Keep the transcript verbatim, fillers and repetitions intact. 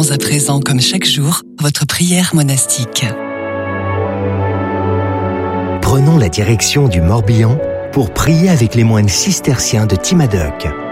Commençons à présent, comme chaque jour, votre prière monastique. Prenons la direction du Morbihan pour prier avec les moines cisterciens de Timadoc.